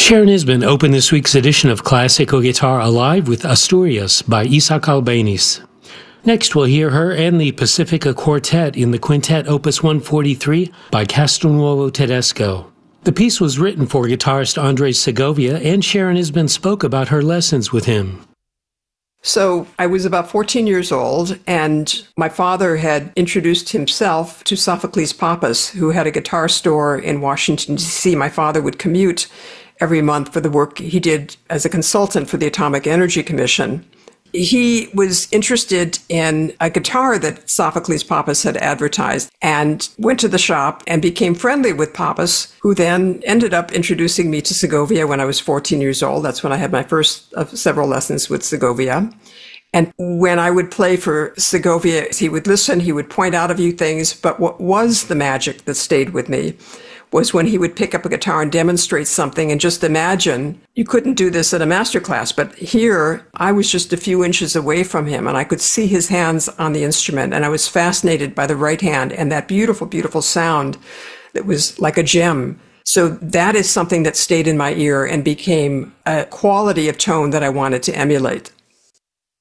Sharon Isbin opened this week's edition of Classical Guitar Alive with Asturias by Isaac Albéniz. Next, we'll hear her and the Pacifica Quartet in the Quintet Opus 143 by Castelnuovo Tedesco. The piece was written for guitarist Andres Segovia, and Sharon Isbin spoke about her lessons with him. So I was about 14 years old, and my father had introduced himself to Sophocles Pappas, who had a guitar store in Washington, D.C. My father would commute every month for the work he did as a consultant for the Atomic Energy Commission. He was interested in a guitar that Sophocles Pappas had advertised and went to the shop and became friendly with Pappas, who then ended up introducing me to Segovia when I was 14 years old. That's when I had my first of several lessons with Segovia. And when I would play for Segovia, he would listen, he would point out a few things, but what was the magic that stayed with me was when he would pick up a guitar and demonstrate something, and just imagine, you couldn't do this at a master class, but here I was just a few inches away from him and I could see his hands on the instrument, and I was fascinated by the right hand and that beautiful, beautiful sound that was like a gem. So that is something that stayed in my ear and became a quality of tone that I wanted to emulate.